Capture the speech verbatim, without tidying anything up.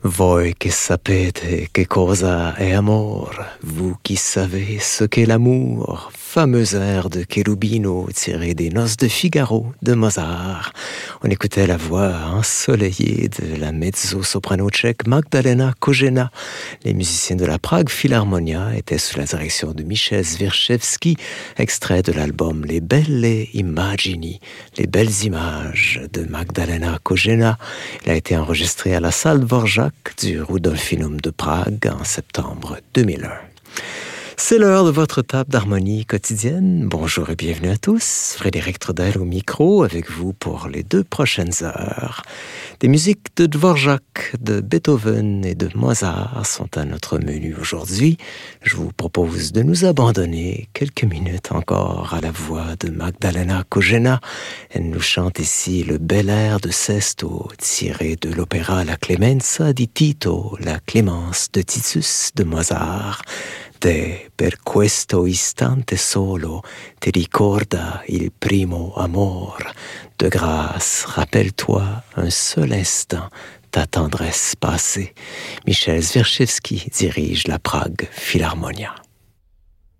Voi che sapete che cosa è amor, vous qui savez ce qu'est l'amour, fameux air de Cherubino tiré des Noces de Figaro de Mozart. On écoutait la voix ensoleillée de la mezzo-soprano tchèque Magdalena Kožená. Les musiciens de la Prague Philharmonia étaient sous la direction de Michel Zvirchevski, extrait de l'album Les Belle Immagini, les belles images de Magdalena Kožená. Il a été enregistré à la salle Dvorak du Rudolfinum de Prague en septembre deux mille un. C'est l'heure de votre table d'harmonie quotidienne. Bonjour et bienvenue à tous. Frédéric Trudel au micro avec vous pour les deux prochaines heures. Des musiques de Dvorak, de Beethoven et de Mozart sont à notre menu aujourd'hui. Je vous propose de nous abandonner quelques minutes encore à la voix de Magdalena Kožená. Elle nous chante ici le bel air de Sesto tiré de l'opéra La Clemenza di Tito, la clémence de Titus de Mozart. Te per questo istante solo ti ricorda il primo amor. De grâce, rappelle-toi un seul instant ta tendresse passée. Michel Zvirchevski dirige la Prague Philharmonia.